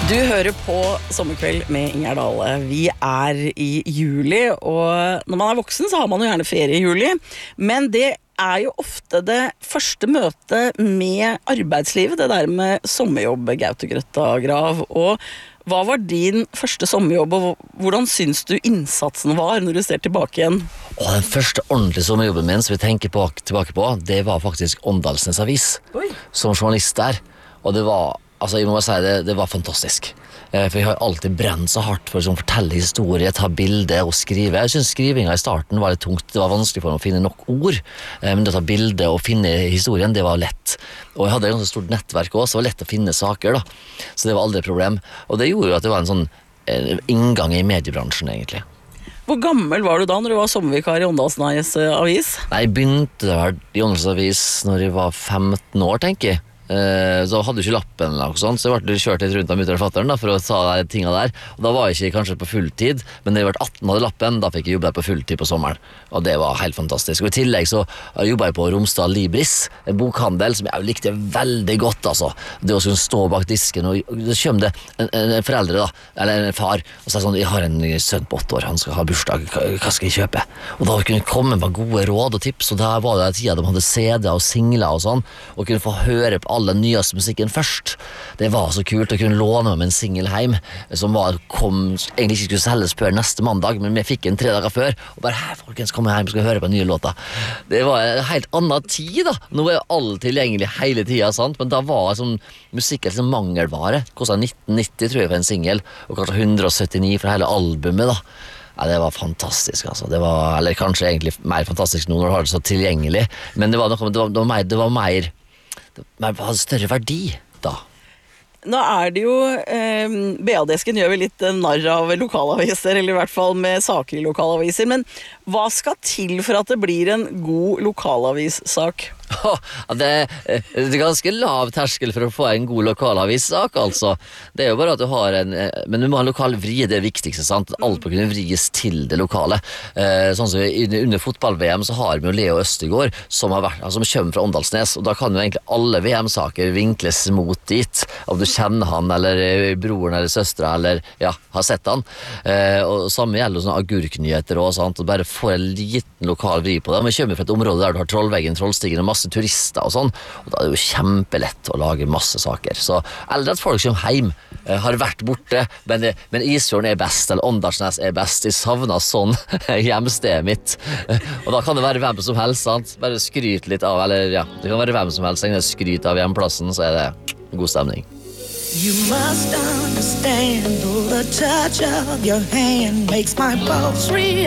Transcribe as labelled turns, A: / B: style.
A: Du hører på Sommerkveld med Ingjerd Dale. Vi i juli, og når man voksen så har man jo gjerne ferie i juli, men det jo ofte det første møtet med arbeidslivet, det der med sommerjobb, Gaute Grøtta Grav. Og hva var din første sommerjobb, og hvordan syns du innsatsen var når du ser tilbake igjen?
B: Den første ordentlige sommerjobben min som vi tenker tilbake på, det var faktisk Åndalsnes Avis.
A: Oi.
B: Som journalist der. Og det var, jeg må bare si det var fantastisk. For jeg har alltid brent så hardt for å fortelle historie, ta bilder og skrive. Jeg synes skrivinga i starten var litt tungt. Det var vanskelig for meg å finne nok ord. Men det å ta bilder og finne historien, det var lett. Og jeg hadde et ganske stort nettverk også, så det var lett å finne saker da. Så det var aldri et problem. Og det gjorde jo at det var en sånn inngang i mediebransjen egentlig.
A: Hvor gammel var du da når du var sommervikar i Åndalsnes Avis?
B: Jeg begynte i Åndalsnes Avis når jeg var 15 år, tenker jeg. Så hadde jeg ikke lappen eller noe sånt, så jeg ble kjørt litt rundt av mutter og fatteren da, for å ta de tingene der. Og da var jeg ikke kanskje på fulltid, men da jeg ble 18 hadde lappen, da fikk jeg jobbe på fulltid på sommeren. Og det var helt fantastisk. Og i tillegg så jobbet jeg på Romsdal Libris, en bokhandel som jeg likte veldig godt, altså. Det å stå bak disken, og så kommer det en foreldre da, eller en far, og så sånn, jeg har en sønn på 8 år, han skal ha bursdag, hva skal jeg kjøpe? Og da kunne jeg komme med gode råd og tips, og da var det tida de hadde CD og singler og sånn, og kunne få høre på all den nyeste musikken først. Det var så kult å kunne låne med en singel hjem som egentlig ikke skulle selges før neste mandag, men vi fikk en 3 dager før og bare, her folkens, kom hjem og skal høre på nye låter. Det var en helt annen tid da. Nå alt tilgjengelig hele tiden, sant? Men da var musikken som mangelvare. Kostet 1990 tror jeg for en singel, og kanskje 179 for hele albumet da. Ja, det var fantastisk, altså. Det var, eller kanskje egentlig mer fantastisk nå når du har det så tilgjengelig, men det var mer hadde større verdi da.
A: Nå det jo BA-desken gjør vi litt narr av lokalaviser, eller i hvert fall med saker i lokalaviser, men hva skal til for at det blir en god lokalavissak?
B: Det ganske lav terskel for å få en god lokalavissak, altså. Det jo bare at du har men du må ha en lokal vri, det viktigste, sant? Alt må kunne vries til det lokale. Sånn som under fotball-VM så har vi jo Leo Østegård, som kommer fra Åndalsnes, og da kan jo egentlig alle VM-saker vinkles mot dit, om du kjenner han, eller broren, eller søstra, eller ja, har sett han. Og samme gjelder sånne agurknyheter også, sant? Og bare få en liten lokal vri på det. Men vi kommer fra et område der du har Trollveggen, Trollstigen og masse turister og sånn, og da det jo kjempelett å lage masse saker. Så eller at folk som hjem har vært borte, men Isfjorden best, eller Åndalsnes best. Jeg savner sånn hjemstedet mitt. Og da kan det være hvem som helst, sant? Bare skryt litt av, eller ja, det kan være hvem som helst, skryt av hjemplassen, så det god stemning.
C: You must understand, the touch of your hand makes my pulse react.